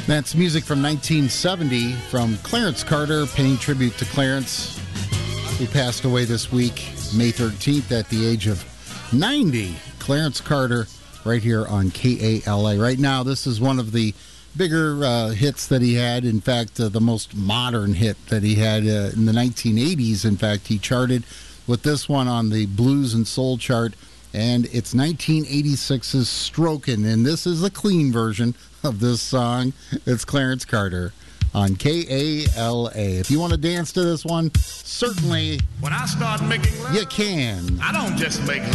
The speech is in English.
That's music from 1970 from Clarence Carter, paying tribute to Clarence, who passed away this week, May 13th, at the age of 90. Clarence Carter, right here on KALA. Right now, this is one of the bigger hits that he had. In fact, the most modern hit that he had in the 1980s. In fact, he charted with this one on the Blues and Soul chart, and it's 1986's Strokin', and this is a clean version of this song. It's Clarence Carter on KALA. If you want to dance to this one, certainly when I start making love, you can. I don't just make